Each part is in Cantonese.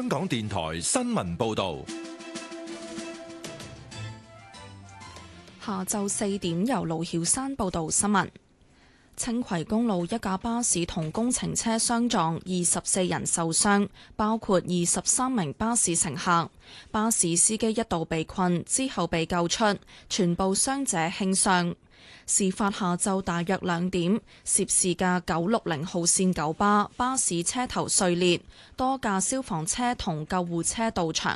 香港電台新聞報道。 下晝4點，由盧曉山報道新聞。青葵公路一架巴士同工程車相撞，24人受傷，包括23名巴士乘客。巴士司機一度被困，之後被救出，全部傷者輕傷。事發下晝大約2點，涉事嘅960號線九巴士車頭碎裂，多架消防車同救護車到場。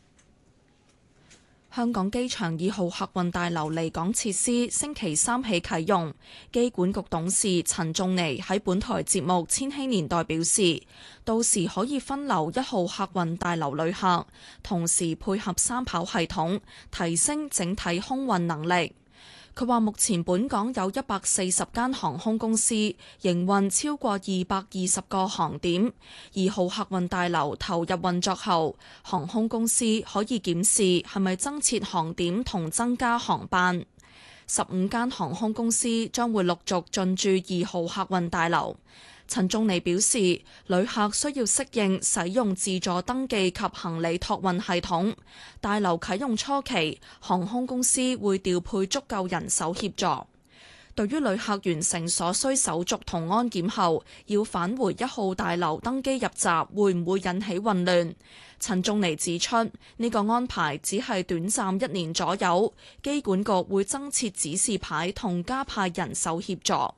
香港機場2號客運大樓離港設施星期三起啟用，機管局董事陳仲尼喺本台節目《千禧年代》表示，到時可以分流1號客運大樓旅客，同時配合三跑系統，提升整體空運能力。佢話目前本港有140間航空公司營運超過220個航點，2號客運大樓投入運作後，航空公司可以檢視係咪增設航點同增加航班。15間航空公司將會陸續進駐2號客運大樓。陳仲尼表示，旅客需要適應使用自助登記及行李託運系統。大樓啟用初期，航空公司會調配足夠人手協助。對於旅客完成所需手續同安檢後，要返回1號大樓登機入閘，會唔會引起混亂？陳仲尼指出，呢個安排只係短暫1年左右，機管局會增設指示牌同加派人手協助。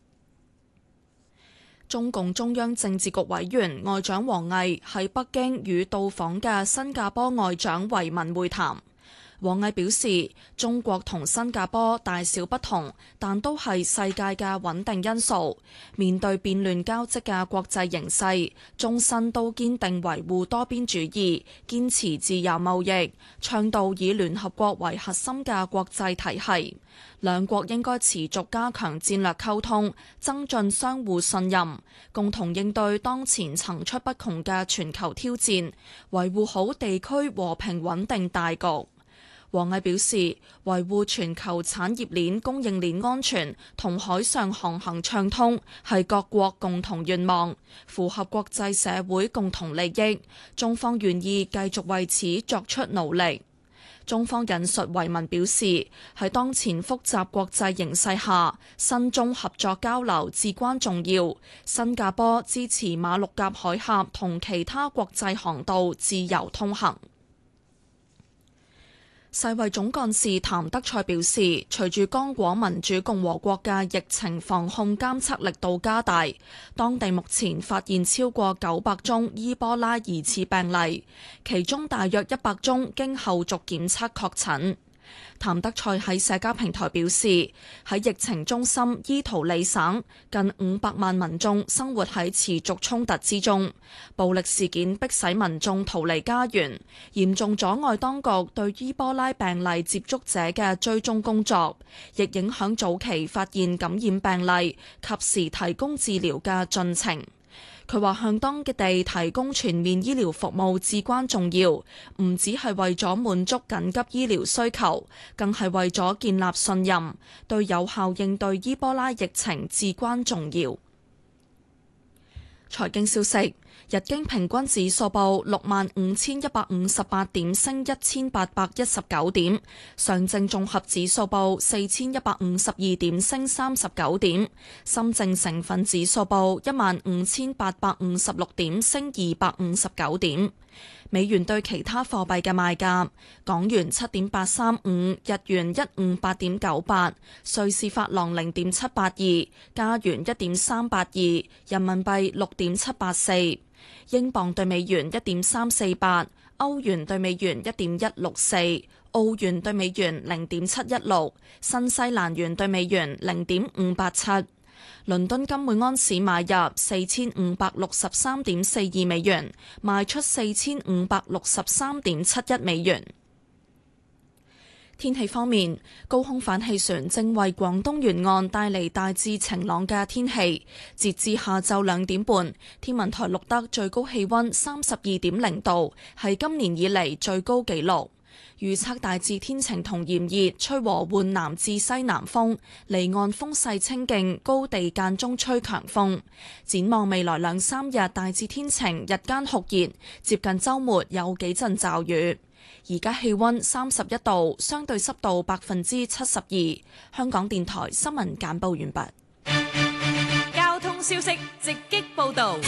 中共中央政治局委員外長王毅喺北京與到訪嘅新加坡外長維文會談。王毅表示，中國同新加坡大小不同，但都係世界嘅穩定因素。面對變亂交織嘅國際形勢，中新都堅定維護多邊主義，堅持自由貿易，倡導以聯合國為核心嘅國際體系。兩國應該持續加強戰略溝通，增進相互信任，共同應對當前層出不窮嘅全球挑戰，維護好地區和平穩定大局。王毅表示，維護全球產業鏈供應鏈安全同海上航行暢通係各國共同願望，符合國際社會共同利益。中方願意繼續為此作出努力。中方引述維文表示，喺當前複雜國際形勢下，新中合作交流至關重要。新加坡支持馬六甲海峽同其他國際航道自由通行。世衛總幹事譚德塞表示，隨住剛果民主共和國嘅疫情防控監測力度加大，當地目前發現超過900宗伊波拉疑似病例，其中大約100宗經後續檢測確診。譚德塞喺社交平台表示，喺疫情中心伊圖里省，近500萬民眾生活喺持續衝突之中，暴力事件迫使民眾逃離家園，嚴重阻礙當局對伊波拉病例接觸者嘅追蹤工作，亦影響早期發現感染病例，及時提供治療嘅進程。佢話向當地提供全面醫療服務至關重要，唔只係為咗滿足緊急醫療需求，更係為咗建立信任，對有效應對伊波拉疫情至關重要。財經消息，日經平均指數報65,158點，升1819點；上證綜合指數報4152點，升39點；深證成分指數報15,856點，升259點。美元對其他貨幣嘅賣價：港元7.835，日元158.98，瑞士法郎0.782，加元1.382，人民幣6.784，英鎊對美元1.348，歐元對美元1.164，澳元對美元0.716，新西蘭元對美元0.587。倫敦金每安士買入4563.42美元，賣出4563.71美元。天氣方面，高空反氣旋正為廣東沿岸帶嚟大致晴朗嘅天氣。截至下晝2點半，天文台錄得最高氣溫32.0度，係今年以嚟最高紀錄。 預測大致天晴同炎熱，吹和緩南至西南風，離岸風勢清勁，高地間中吹強風。展望未來2-3日大致天晴，日間酷熱，接近週末有幾陣驟雨。而家氣溫31度，相對濕度72%。香港電台新聞簡報完畢。 交通消息直擊報道。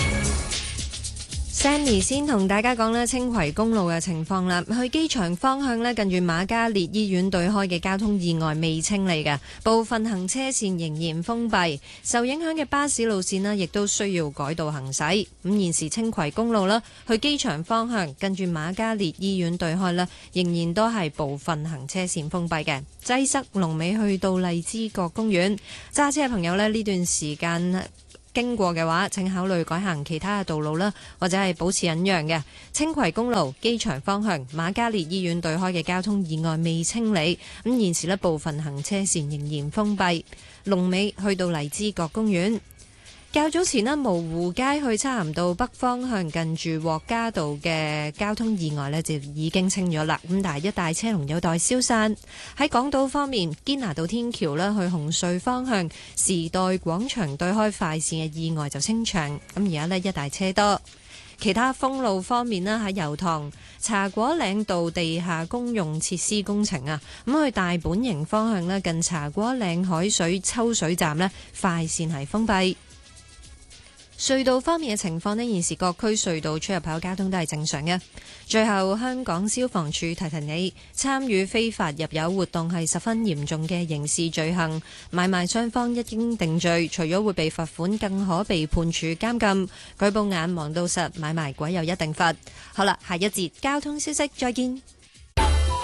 Sammy 先同大家講咧青葵公路嘅情況啦，去機場方向咧，近住瑪嘉烈醫院對開嘅交通意外未清理嘅，部分行車線仍然封閉，受影響嘅巴士路線咧亦都需要改道行駛。咁現時青葵公路啦，去機場方向近住瑪嘉烈醫院對開咧，仍然都係部分行車線封閉嘅，擠塞龍尾去到荔枝角公園。揸車嘅朋友咧，呢段時間經過嘅話，請考慮改行其他嘅道路啦，或者係保持忍讓嘅。青葵公路機場方向瑪嘉烈醫院對開嘅交通意外未清理，咁現時呢部分行車線仍然封閉，龍尾去到荔枝角公園。較早前呢，蕪湖街去漆咸道北方向近住獲嘉道嘅交通意外呢就已經清咗啦，咁但係一帶車龍有待消散。喺港島方面，堅拿道天橋呢去紅隧方向時代廣場對開快線嘅意外就清場，咁而家呢一帶車多。其他封路方面呢，喺油塘茶果嶺道地下公用設施工程啊，咁去大本營方向呢，近茶果嶺海水抽水站呢快線係封閉。隧道方面嘅情況呢，現時各區隧道出入口交通都係正常嘅。最後，香港消防處提提你，參與非法入油活動係十分嚴重嘅刑事罪行，買賣雙方一經定罪，除咗會被罰款，更可被判處監禁。舉報眼望到實，買賣鬼有一定罰。好啦，下一節交通消息再見。